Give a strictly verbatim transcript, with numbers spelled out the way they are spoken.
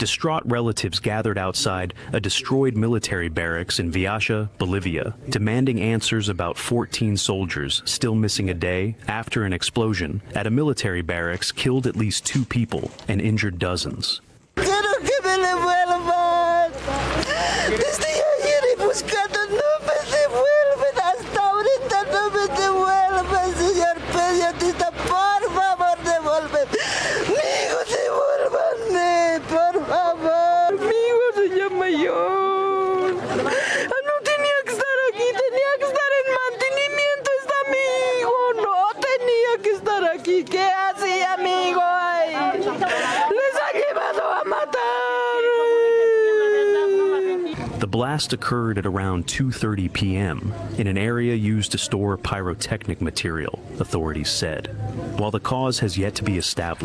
Distraught relatives gathered outside a destroyed military barracks in Viacha, Bolivia, demanding answers about fourteen soldiers still missing a day after an explosion at a military barracks killed at least two people and injured dozens. Quiero que me devuelvan. Desde ayer he buscado, no me devuelven. Hasta ahorita no me devuelven, señor periodista. Por favor, devuelven. Mi hijo, devuélvanme, por favor. Mi hijo se llama John. No tenía que estar aquí, tenía que estar en mantenimiento. Está mi hijo, no tenía que estar aquí. ¿Qué hacía mi hijo ahí? Les ha llevado a matar. The blast occurred at around two thirty p m in an area used to store pyrotechnic material, authorities said. While the cause has yet to be established,